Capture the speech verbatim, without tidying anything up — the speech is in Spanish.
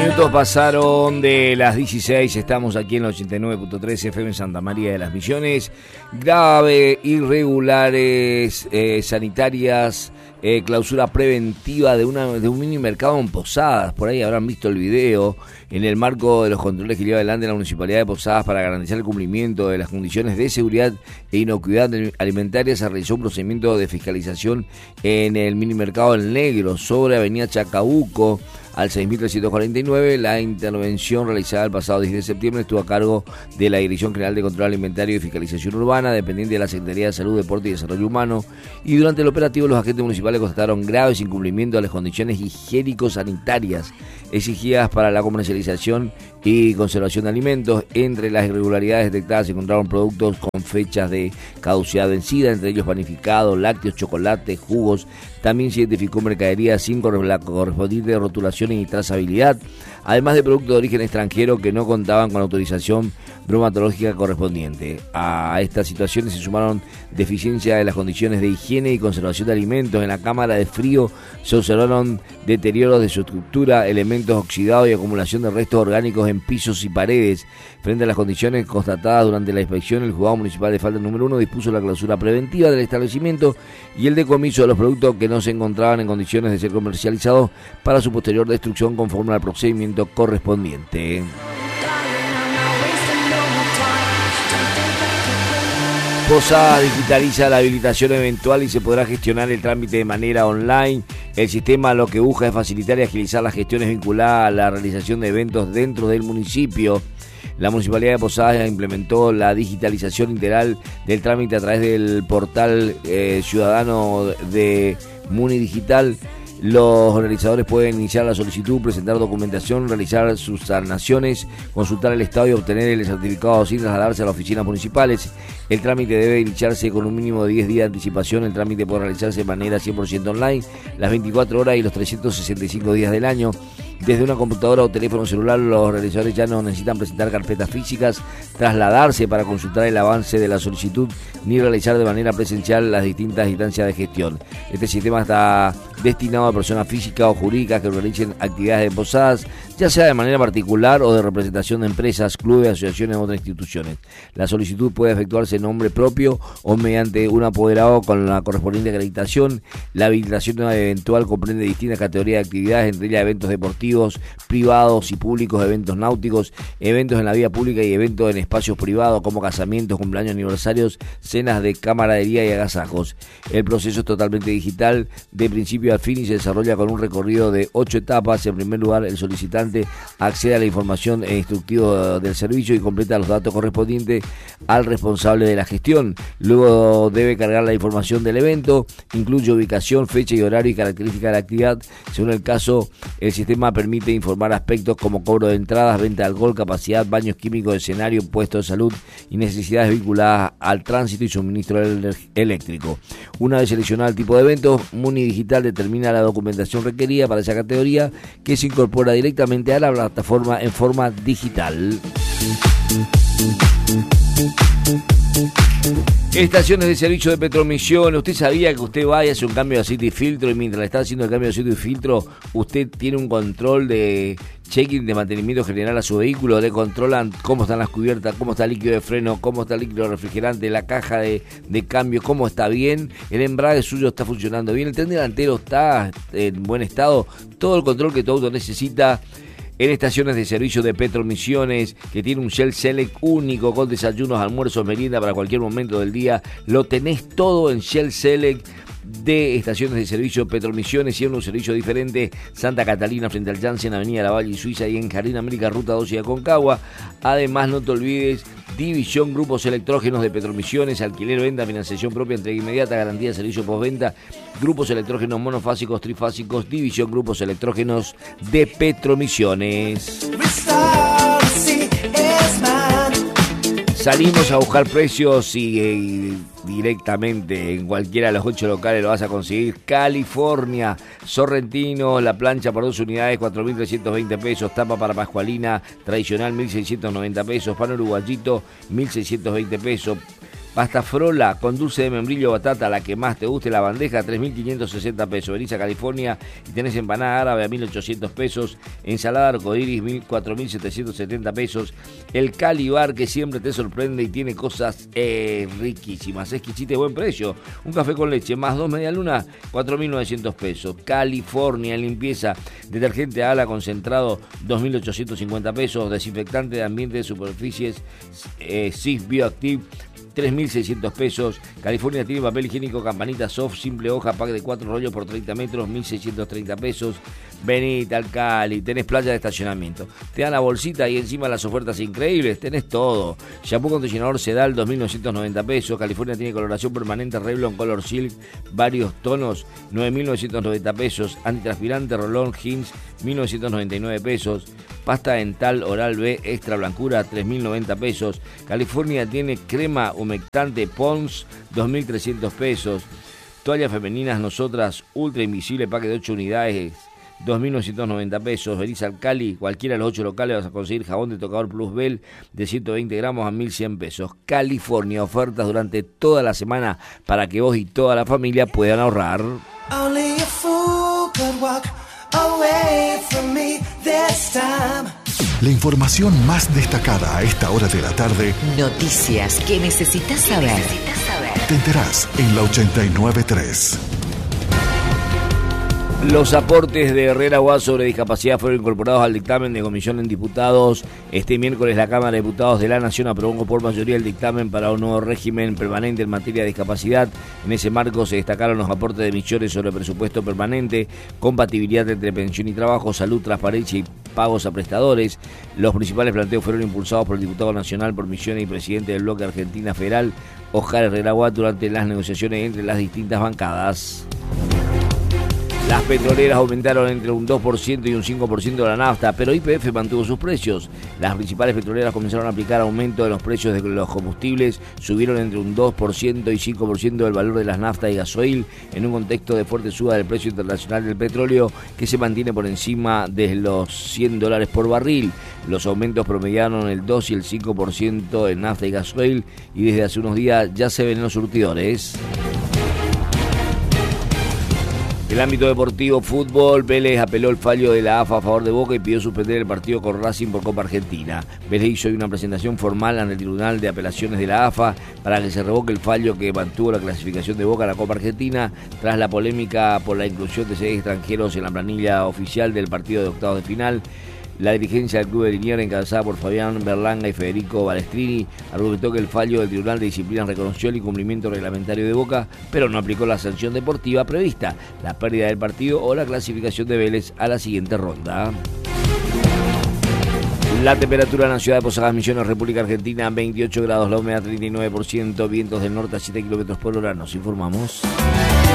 Minutos pasaron de las dieciséis, estamos aquí en el ochenta y nueve punto tres F M en Santa María de las Misiones. Grave, irregulares eh, sanitarias, eh, clausura preventiva de, una, de un mini mercado en Posadas. Por ahí habrán visto el video. En el marco de los controles que lleva adelante la Municipalidad de Posadas para garantizar el cumplimiento de las condiciones de seguridad e inocuidad alimentaria, se realizó un procedimiento de fiscalización en el mini mercado El Negro sobre Avenida Chacabuco al seis mil trescientos cuarenta y nueve. La intervención realizada el pasado diez de septiembre estuvo a cargo de la Dirección General de Control Alimentario y Fiscalización Urbana, dependiente de la Secretaría de Salud, Deporte y Desarrollo Humano, y durante el operativo los agentes municipales constataron graves incumplimientos de las condiciones higiénico-sanitarias exigidas para la comercialización y conservación de alimentos. Entre las irregularidades detectadas se encontraron productos con fechas de caducidad vencida, entre ellos panificados, lácteos, chocolates, jugos. También se identificó mercadería sin la correspondiente rotulación y trazabilidad, además de productos de origen extranjero que no contaban con autorización bromatológica correspondiente. A estas situaciones se sumaron deficiencias de las condiciones de higiene y conservación de alimentos. En la cámara de frío se observaron deterioros de su estructura, elementos oxidados y acumulación de restos orgánicos en pisos y paredes. Frente a las condiciones constatadas durante la inspección, el Juzgado Municipal de Falta número uno dispuso la clausura preventiva del establecimiento y el decomiso de los productos que no se encontraban en condiciones de ser comercializados para su posterior destrucción conforme al procedimiento correspondiente. Posadas digitaliza la habilitación eventual y se podrá gestionar el trámite de manera online. El sistema lo que busca es facilitar y agilizar las gestiones vinculadas a la realización de eventos dentro del municipio. La Municipalidad de Posadas implementó la digitalización integral del trámite a través del portal eh, ciudadano de Muni Digital. Los realizadores pueden iniciar la solicitud, presentar documentación, realizar sus sanaciones, consultar el estado y obtener el certificado sin trasladarse a las oficinas municipales. El trámite debe iniciarse con un mínimo de diez días de anticipación. El trámite puede realizarse de manera cien por ciento online, las veinticuatro horas y los trescientos sesenta y cinco días del año. Desde una computadora o teléfono celular, los realizadores ya no necesitan presentar carpetas físicas, trasladarse para consultar el avance de la solicitud, ni realizar de manera presencial las distintas instancias de gestión. Este sistema está destinado a personas físicas o jurídicas que realicen actividades de Posadas, ya sea de manera particular o de representación de empresas, clubes, asociaciones u otras instituciones. La solicitud puede efectuarse en nombre propio o mediante un apoderado con la correspondiente acreditación. La habilitación eventual comprende distintas categorías de actividades, entre ellas eventos deportivos, privados y públicos, eventos náuticos, eventos en la vía pública y eventos en espacios privados como casamientos, cumpleaños, aniversarios, cenas de camaradería y agasajos. El proceso es totalmente digital de principio a fin y se desarrolla con un recorrido de ocho etapas. En primer lugar, el solicitante accede a la información e instructivo del servicio y completa los datos correspondientes al responsable de la gestión. Luego debe cargar la información del evento, incluye ubicación, fecha y horario y características de la actividad. Según el caso, el sistema permite informar aspectos como cobro de entradas, venta de alcohol, capacidad, baños químicos, escenario, puesto de salud y necesidades vinculadas al tránsito y suministro eléctrico. Una vez seleccionado el tipo de evento, Muni Digital determina la documentación requerida para esa categoría, que se incorpora directamente a la plataforma en forma digital. Estaciones de servicio de Petromisión. ¿Usted sabía que usted va y hace un cambio de aceite y filtro y mientras le está haciendo el cambio de aceite y filtro usted tiene un control de check-in de mantenimiento general a su vehículo? Le controlan cómo están las cubiertas, cómo está el líquido de freno, cómo está el líquido refrigerante, la caja de, de cambio, cómo está bien, el embrague suyo está funcionando bien, el tren delantero está en buen estado. Todo el control que tu auto necesita en estaciones de servicio de Petromisiones, que tiene un Shell Select único con desayunos, almuerzos, merienda para cualquier momento del día. Lo tenés todo en Shell Select de estaciones de servicio Petromisiones y en un servicio diferente: Santa Catalina frente al Janssen, Avenida Lavalle y Suiza, y en Jardín América, Ruta doce y Aconcagua. Además, no te olvides, División Grupos Electrógenos de Petromisiones, alquiler, venta, financiación propia, entrega inmediata, garantía de servicio postventa. Grupos electrógenos monofásicos, trifásicos, División Grupos Electrógenos de Petromisiones. Salimos a buscar precios y, y directamente en cualquiera de los ocho locales lo vas a conseguir. California, Sorrentino, la plancha por dos unidades, cuatro mil trescientos veinte pesos. Tapa para Pascualina tradicional, mil seiscientos noventa pesos. Pan uruguayito, mil seiscientos veinte pesos. Pasta frola con dulce de membrillo o batata, la que más te guste, la bandeja, tres mil quinientos sesenta pesos. Venís a California y tenés empanada árabe a mil ochocientos pesos, ensalada arcoiris, cuatro mil setecientos setenta pesos. El Cali Bar, que siempre te sorprende y tiene cosas eh, riquísimas, exquisita y buen precio. Un café con leche más dos media luna, cuatro mil novecientos pesos. California, limpieza, detergente ala concentrado, dos mil ochocientos cincuenta pesos. Desinfectante de ambiente de superficies, eh, Sif Bioactive, tres mil seiscientos pesos. California tiene papel higiénico Campanita Soft, simple hoja, pack de cuatro rollos por treinta metros, mil seiscientos treinta pesos. Venite al Cali, tenés playa de estacionamiento. Te dan la bolsita y encima las ofertas increíbles, tenés todo. Shampoo acondicionador Sedal, dos mil novecientos noventa pesos. California tiene coloración permanente Revlon Color Silk, varios tonos, nueve mil novecientos noventa pesos. Antitranspirante Rolón Hinz, mil novecientos noventa y nueve pesos. Pasta dental Oral B extra blancura, tres mil noventa pesos. California tiene crema humectante Pons, dos mil trescientos pesos. Toallas femeninas Nosotras Ultra Invisible, paque de ocho unidades, dos mil novecientos noventa pesos. Venís al Cali, cualquiera de los ocho locales vas a conseguir jabón de tocador Plus Bell de ciento veinte gramos a mil cien pesos. California, ofertas durante toda la semana para que vos y toda la familia puedan ahorrar. Only a fool could walk away from me this time. La información más destacada a esta hora de la tarde. Noticias que necesitas saber. Te enterás en la ochenta y nueve punto tres. Los aportes de Herrera Guas sobre discapacidad fueron incorporados al dictamen de comisión en diputados. Este miércoles la Cámara de Diputados de la Nación aprobó por mayoría el dictamen para un nuevo régimen permanente en materia de discapacidad. En ese marco se destacaron los aportes de Misiones sobre presupuesto permanente, compatibilidad entre pensión y trabajo, salud, transparencia y pagos a prestadores. Los principales planteos fueron impulsados por el diputado nacional por Misiones y presidente del bloque Argentina Federal, Oscar Herrera Guas, durante las negociaciones entre las distintas bancadas. Las petroleras aumentaron entre un dos por ciento y un cinco por ciento de la nafta, pero Y P F mantuvo sus precios. Las principales petroleras comenzaron a aplicar aumento de los precios de los combustibles, subieron entre un dos por ciento y cinco por ciento del valor de las naftas y gasoil, en un contexto de fuerte suba del precio internacional del petróleo, que se mantiene por encima de los cien dólares por barril. Los aumentos promediaron el dos y el cinco por ciento en nafta y gasoil, y desde hace unos días ya se ven en los surtidores. En el ámbito deportivo, fútbol, Vélez apeló el fallo de la A F A a favor de Boca y pidió suspender el partido con Racing por Copa Argentina. Vélez hizo hoy una presentación formal ante el Tribunal de Apelaciones de la A F A para que se revoque el fallo que mantuvo la clasificación de Boca a la Copa Argentina tras la polémica por la inclusión de seis extranjeros en la planilla oficial del partido de octavos de final. La dirigencia del club de Liniers, encabezada por Fabián Berlanga y Federico Balestrini, argumentó que el fallo del Tribunal de Disciplina reconoció el incumplimiento reglamentario de Boca, pero no aplicó la sanción deportiva prevista, la pérdida del partido o la clasificación de Vélez a la siguiente ronda. La temperatura en la ciudad de Posadas Misiones, República Argentina, veintiocho grados, la humedad treinta y nueve por ciento, vientos del norte a siete kilómetros por hora, nos informamos.